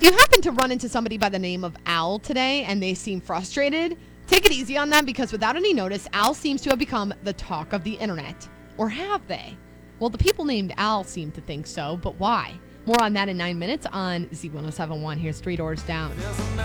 you happen to run into somebody by the name of Al today and they seem frustrated, take it easy on them because without any notice, Al seems to have become the talk of the internet. Or have they? Well, the people named Al seem to think so, but why? More on that in 9 minutes on Z1071. Here's Three Doors Down.